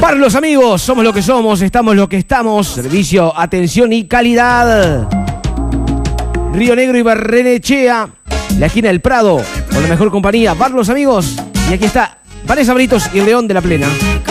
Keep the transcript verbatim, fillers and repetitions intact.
Para los amigos, somos lo que somos, estamos lo que estamos. Servicio, atención y calidad. Río Negro y Barrenechea, la esquina del Prado, con la mejor compañía. Para los amigos, y aquí está Vanessa Britos y el León de la Plena.